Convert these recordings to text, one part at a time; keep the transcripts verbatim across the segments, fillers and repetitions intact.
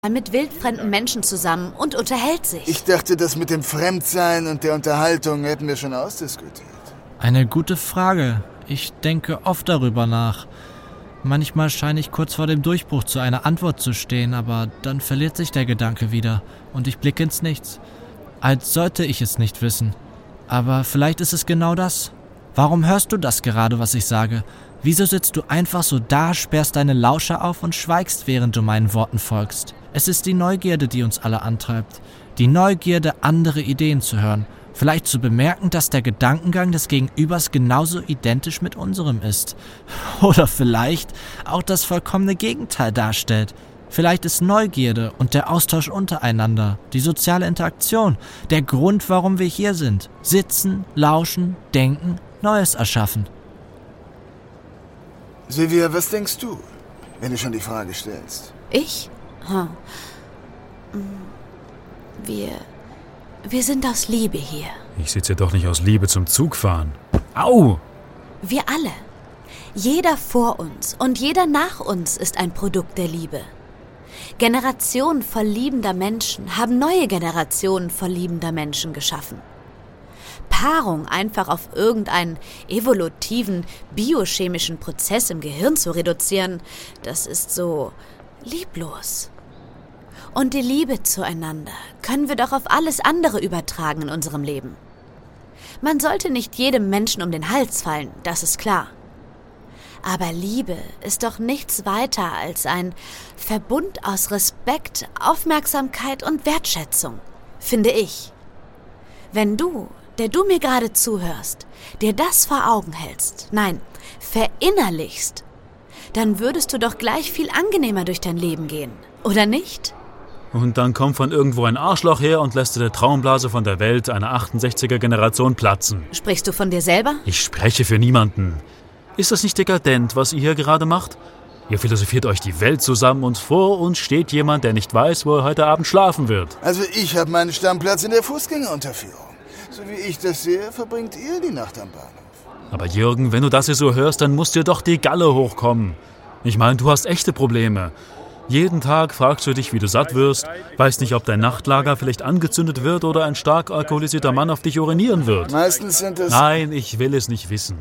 mit wildfremden Menschen zusammen und unterhält sich. Ich dachte, das mit dem Fremdsein und der Unterhaltung hätten wir schon ausdiskutiert. Eine gute Frage. Ich denke oft darüber nach. Manchmal scheine ich kurz vor dem Durchbruch zu einer Antwort zu stehen, aber dann verliert sich der Gedanke wieder und ich blicke ins Nichts. Als sollte ich es nicht wissen. Aber vielleicht ist es genau das. Warum hörst du das gerade, was ich sage? Wieso sitzt du einfach so da, sperrst deine Lauscher auf und schweigst, während du meinen Worten folgst? Es ist die Neugierde, die uns alle antreibt. Die Neugierde, andere Ideen zu hören. Vielleicht zu bemerken, dass der Gedankengang des Gegenübers genauso identisch mit unserem ist. Oder vielleicht auch das vollkommene Gegenteil darstellt. Vielleicht ist Neugierde und der Austausch untereinander, die soziale Interaktion, der Grund, warum wir hier sind. Sitzen, lauschen, denken, Neues erschaffen. Silvia, was denkst du, wenn du schon die Frage stellst? Ich? Hm. Wir... Wir sind aus Liebe hier. Ich sitze doch nicht aus Liebe zum Zugfahren. Au! Wir alle. Jeder vor uns und jeder nach uns ist ein Produkt der Liebe. Generationen voll liebender Menschen haben neue Generationen voll liebender Menschen geschaffen. Paarung einfach auf irgendeinen evolutiven, biochemischen Prozess im Gehirn zu reduzieren, das ist so lieblos. Und die Liebe zueinander können wir doch auf alles andere übertragen in unserem Leben. Man sollte nicht jedem Menschen um den Hals fallen, das ist klar. Aber Liebe ist doch nichts weiter als ein Verbund aus Respekt, Aufmerksamkeit und Wertschätzung, finde ich. Wenn du, der du mir gerade zuhörst, dir das vor Augen hältst, nein, verinnerlichst, dann würdest du doch gleich viel angenehmer durch dein Leben gehen, oder nicht? Und dann kommt von irgendwo ein Arschloch her und lässt der Traumblase von der Welt einer achtundsechziger-Generation platzen. Sprichst du von dir selber? Ich spreche für niemanden. Ist das nicht dekadent, was ihr hier gerade macht? Ihr philosophiert euch die Welt zusammen und vor uns steht jemand, der nicht weiß, wo er heute Abend schlafen wird. Also ich habe meinen Stammplatz in der Fußgängerunterführung. So wie ich das sehe, verbringt ihr die Nacht am Bahnhof. Aber Jürgen, wenn du das hier so hörst, dann muss dir doch die Galle hochkommen. Ich meine, du hast echte Probleme. Jeden Tag fragst du dich, wie du satt wirst, weißt nicht, ob dein Nachtlager vielleicht angezündet wird oder ein stark alkoholisierter Mann auf dich urinieren wird. Meistens sind es... Nein, ich will es nicht wissen.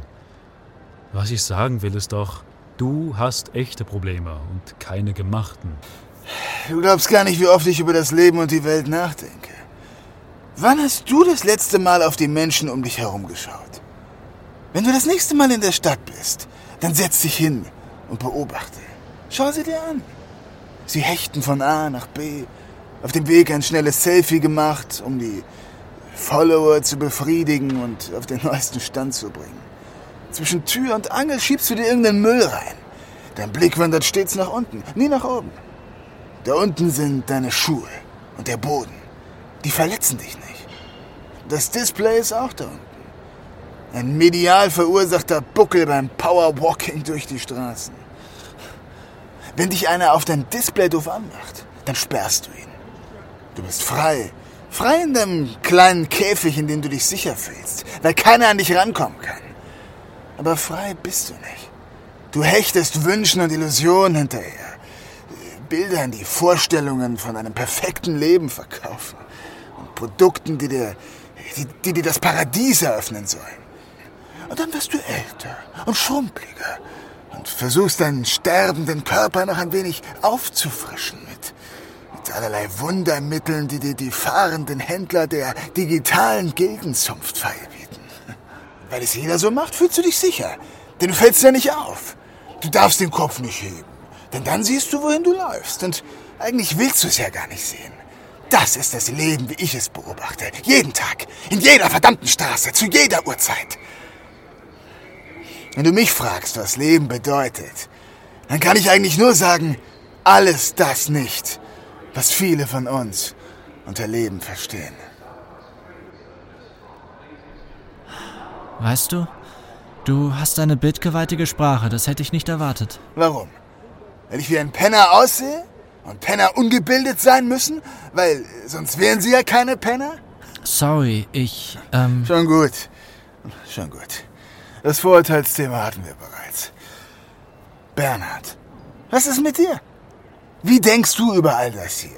Was ich sagen will, ist doch, du hast echte Probleme und keine gemachten. Du glaubst gar nicht, wie oft ich über das Leben und die Welt nachdenke. Wann hast du das letzte Mal auf die Menschen um dich herum geschaut? Wenn du das nächste Mal in der Stadt bist, dann setz dich hin und beobachte. Schau sie dir an. Sie hechten von A nach B, auf dem Weg ein schnelles Selfie gemacht, um die Follower zu befriedigen und auf den neuesten Stand zu bringen. Zwischen Tür und Angel schiebst du dir irgendeinen Müll rein. Dein Blick wandert stets nach unten, nie nach oben. Da unten sind deine Schuhe und der Boden. Die verletzen dich nicht. Das Display ist auch da unten. Ein medial verursachter Buckel beim Powerwalking durch die Straßen. Wenn dich einer auf dein Display doof anmacht, dann sperrst du ihn. Du bist frei. Frei in deinem kleinen Käfig, in dem du dich sicher fühlst, weil keiner an dich rankommen kann. Aber frei bist du nicht. Du hechtest Wünschen und Illusionen hinterher. Bildern, die Vorstellungen von einem perfekten Leben verkaufen. Und Produkten, die dir, die, die dir das Paradies eröffnen sollen. Und dann wirst du älter und schrumpeliger. Und versuchst deinen sterbenden Körper noch ein wenig aufzufrischen mit, mit allerlei Wundermitteln, die dir die fahrenden Händler der digitalen Gildenzunft feilbieten. Weil es jeder so macht, fühlst du dich sicher. Denn du fällst ja nicht auf. Du darfst den Kopf nicht heben. Denn dann siehst du, wohin du läufst. Und eigentlich willst du es ja gar nicht sehen. Das ist das Leben, wie ich es beobachte. Jeden Tag, in jeder verdammten Straße, zu jeder Uhrzeit. Wenn du mich fragst, was Leben bedeutet, dann kann ich eigentlich nur sagen, alles das nicht, was viele von uns unter Leben verstehen. Weißt du, du hast eine bildgewaltige Sprache, das hätte ich nicht erwartet. Warum? Weil ich wie ein Penner aussehe und Penner ungebildet sein müssen? Weil sonst wären sie ja keine Penner? Sorry, ich, ähm... Schon gut, schon gut. Das Vorurteilsthema hatten wir bereits. Bernhard, was ist mit dir? Wie denkst du über all das hier?